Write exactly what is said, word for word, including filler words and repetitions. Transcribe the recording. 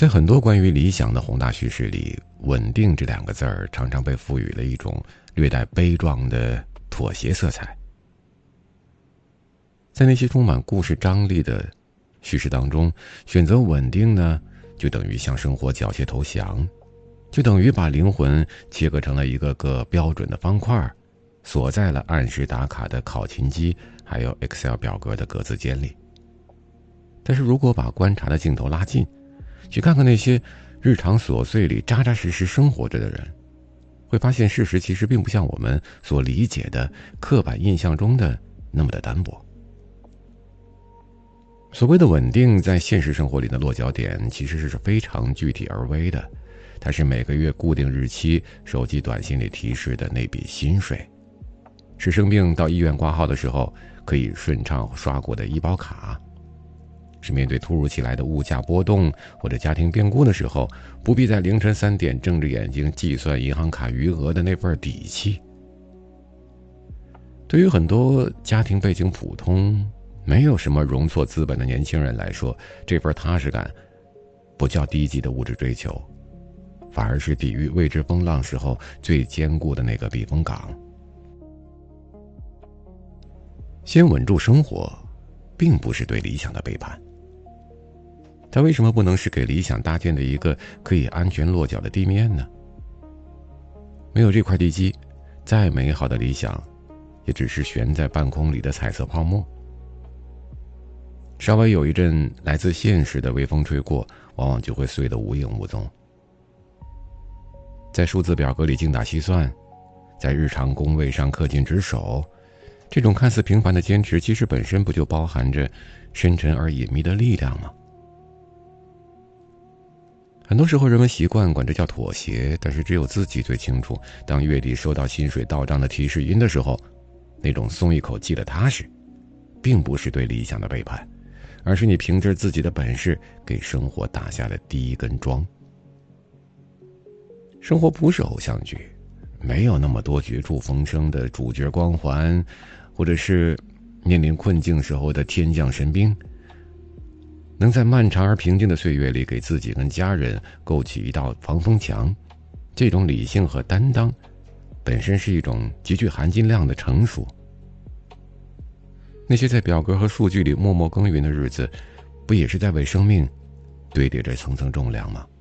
在很多关于理想的宏大叙事里，稳定这两个字儿常常被赋予了一种略带悲壮的妥协色彩。在那些充满故事张力的叙事当中，选择稳定呢，就等于向生活缴械投降，就等于把灵魂切割成了一个个标准的方块，锁在了按时打卡的考勤机还有 Excel 表格的格子间里。但是如果把观察的镜头拉近，去看看那些日常琐碎里扎扎实实生活着的人，会发现事实其实并不像我们所理解的刻板印象中的那么的单薄。所谓的稳定，在现实生活里的落脚点其实是非常具体而微的，它是每个月固定日期手机短信里提示的那笔薪水，是生病到医院挂号的时候可以顺畅刷过的医保卡，是面对突如其来的物价波动或者家庭变故的时候，不必在凌晨三点睁着眼睛计算银行卡余额的那份底气。对于很多家庭背景普通、没有什么容错资本的年轻人来说，这份踏实感不叫低级的物质追求，反而是抵御未知风浪时候最坚固的那个避风港。先稳住生活，并不是对理想的背叛。它为什么不能是给理想搭建的一个可以安全落脚的地面呢？没有这块地基，再美好的理想也只是悬在半空里的彩色泡沫。稍微有一阵来自现实的微风吹过，往往就会碎得无影无踪。在数字表格里精打细算，在日常工位上恪尽职守，这种看似平凡的坚持，其实本身不就包含着深沉而隐秘的力量吗？很多时候人们习惯管这叫妥协，但是只有自己最清楚，当月底收到薪水到账的提示音的时候，那种松一口气的踏实，并不是对理想的背叛，而是你凭着自己的本事给生活打下了第一根桩。生活不是偶像剧，没有那么多绝处逢生的主角光环，或者是面临困境时候的天降神兵。能在漫长而平静的岁月里给自己跟家人构起一道防风墙，这种理性和担当本身是一种极具含金量的成熟。那些在表格和数据里默默耕耘的日子，不也是在为生命堆叠着层层重量吗？